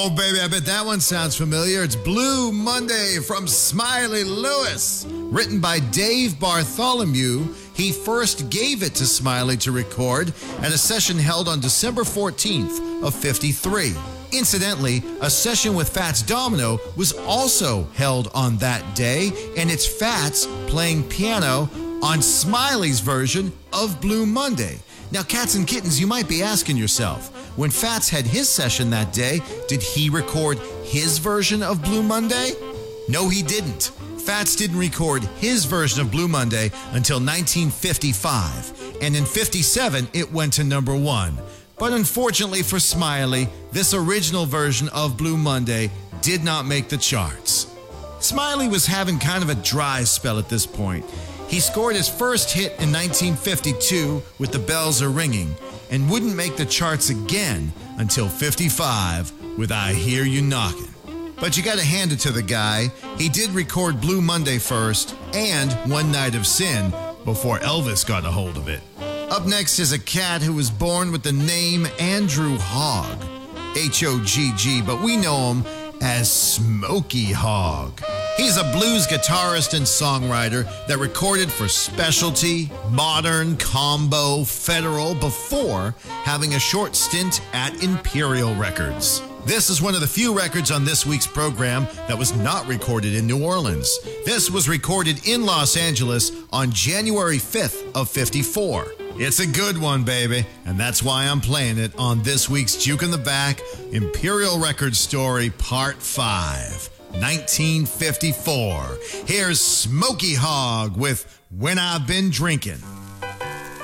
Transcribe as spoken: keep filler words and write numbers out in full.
Oh, baby, I bet that one sounds familiar. It's Blue Monday from Smiley Lewis. Written by Dave Bartholomew, he first gave it to Smiley to record at a session held on December fourteenth of fifty-three. Incidentally, a session with Fats Domino was also held on that day, and it's Fats playing piano on Smiley's version of Blue Monday. Now, cats and kittens, you might be asking yourself, when Fats had his session that day, did he record his version of Blue Monday? No, he didn't. Fats didn't record his version of Blue Monday until nineteen fifty-five, and in fifty-seven, it went to number one. But unfortunately for Smiley, this original version of Blue Monday did not make the charts. Smiley was having kind of a dry spell at this point. He scored his first hit in nineteen fifty-two with The Bells Are Ringing and wouldn't make the charts again until fifty-five with I Hear You Knocking. But you gotta hand it to the guy. He did record Blue Monday first and One Night of Sin before Elvis got a hold of it. Up next is a cat who was born with the name Andrew Hogg, H O G G, but we know him as Smokey Hogg. He's a blues guitarist and songwriter that recorded for Specialty, Modern, Combo, Federal before having a short stint at Imperial Records. This is one of the few records on this week's program that was not recorded in New Orleans. This was recorded in Los Angeles on January fifth of fifty-four. It's a good one, baby, and that's why I'm playing it on this week's Juke in the Back Imperial Records Story Part five. nineteen fifty-four. Here's Smokey Hogg with When I've Been Drinking.